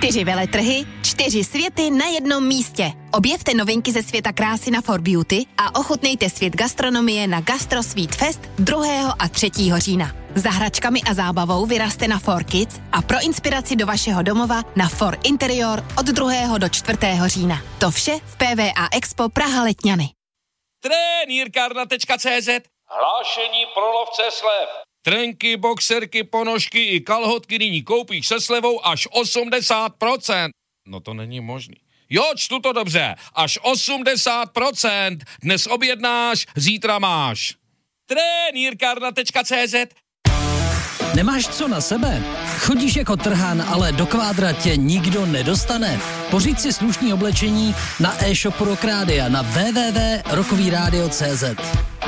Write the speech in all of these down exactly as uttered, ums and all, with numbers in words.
Čtyři veletrhy, čtyři světy na jednom místě. Objevte novinky ze světa krásy na For Beauty a ochutnejte svět gastronomie na Gastro Sweet Fest druhého a třetího října. Za hračkami a zábavou vyraste na For Kids a pro inspiraci do vašeho domova na For Interior od druhého do čtvrtého října. To vše v P V A Expo Praha Letňany. Trenýrkárna tečka cé zet. Hlášení pro lovce slev. Trenky, boxerky, ponožky i kalhotky nyní koupíš se slevou až osmdesát procent. No to není možný. Jo, čtu to dobře. Až osmdesát procent. Dnes objednáš, zítra máš. Trenýrkárna tečka cé zet. Nemáš co na sebe? Chodíš jako trhan, ale do kvádra tě nikdo nedostane. Pořiď si slušný oblečení na e-shopu Rock Rádia na w w w tečka rockový rádio tečka cé zet.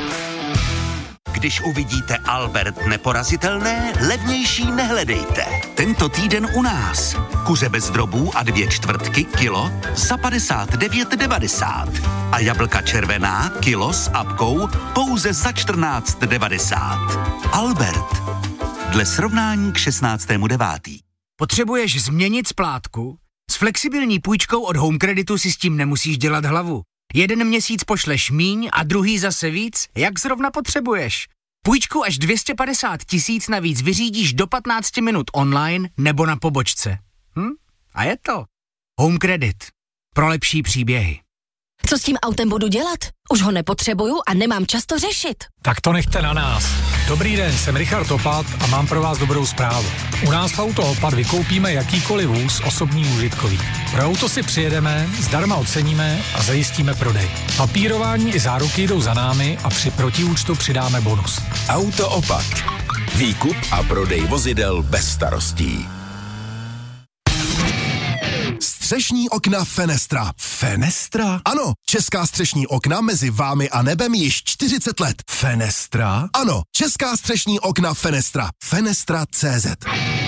Když uvidíte Albert neporazitelné, levnější nehledejte. Tento týden u nás. Kuře bez drobů a dvě čtvrtky kilo za padesát devět devadesát. A jablka červená kilo s apkou pouze za čtrnáct devadesát. Albert. Dle srovnání k šestnáctému devátého Potřebuješ změnit splátku? S flexibilní půjčkou od Home Creditu si s tím nemusíš dělat hlavu. Jeden měsíc pošleš míň a druhý zase víc, jak zrovna potřebuješ. Půjčku až dvě stě padesát tisíc navíc vyřídíš do patnáct minut online nebo na pobočce. Hm? A je to. Home Credit. Pro lepší příběhy. Co s tím autem budu dělat? Už ho nepotřebuju a nemám čas to řešit. Tak to nechte na nás. Dobrý den, jsem Richard Opat a mám pro vás dobrou zprávu. U nás v Auto Opat vykoupíme jakýkoliv vůz osobní užitkový. Pro auto si přijedeme, zdarma oceníme a zajistíme prodej. Papírování i záruky jdou za námi a při protiúčtu přidáme bonus. Auto Opat. Výkup a prodej vozidel bez starostí. Střešní okna Fenestra. Fenestra? Ano, česká střešní okna mezi vámi a nebem již čtyřicet let. Fenestra? Ano, česká střešní okna Fenestra. Fenestra tečka cé zet.